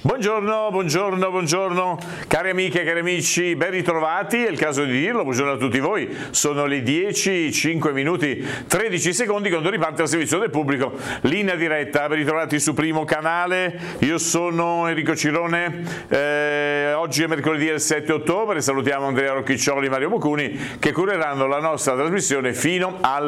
Buongiorno, buongiorno, buongiorno, cari amiche e cari amici, ben ritrovati, è il caso di dirlo, buongiorno a tutti voi, sono le 10, 5 minuti, 13 secondi quando riparte il servizio del pubblico, linea diretta, ben ritrovati su Primo Canale, io sono Enrico Cirone, oggi è mercoledì il 7 ottobre, salutiamo Andrea Rocchiccioli e Mario Boccuni che cureranno la nostra trasmissione fino alle